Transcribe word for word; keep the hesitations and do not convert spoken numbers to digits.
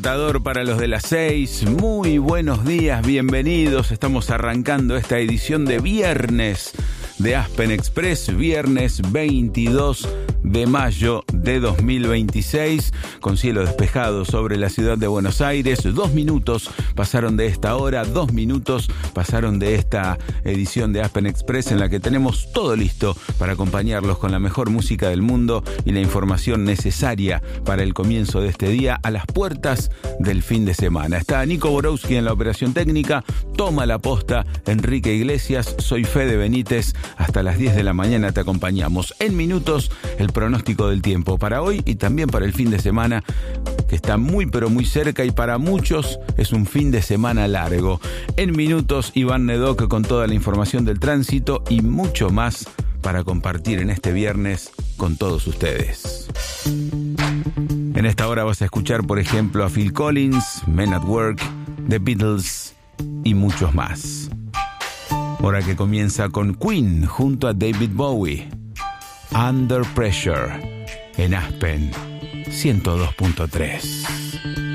Para los de las seis, muy buenos días, bienvenidos. Estamos arrancando esta edición de viernes de Aspen Express, viernes veintidós de mayo de dos mil veintiséis, con cielo despejado sobre la ciudad de Buenos Aires. Dos minutos pasaron de esta hora, dos minutos pasaron de esta edición de Aspen Express, en la que tenemos todo listo para acompañarlos con la mejor música del mundo y la información necesaria para el comienzo de este día a las puertas del fin de semana. Está Nico Borowski en la operación técnica, toma la posta Enrique Iglesias, soy Fede Benítez. Hasta las diez de la mañana te acompañamos. En minutos, el pronóstico del tiempo para hoy y también para el fin de semana, que está muy pero muy cerca, y para muchos es un fin de semana largo. En minutos, Iván Nedoc con toda la información del tránsito y mucho más para compartir en este viernes con todos ustedes. En esta hora vas a escuchar, por ejemplo, a Phil Collins, Men at Work, The Beatles y muchos más. Hora que comienza con Queen junto a David Bowie. Under Pressure en Aspen ciento dos punto tres.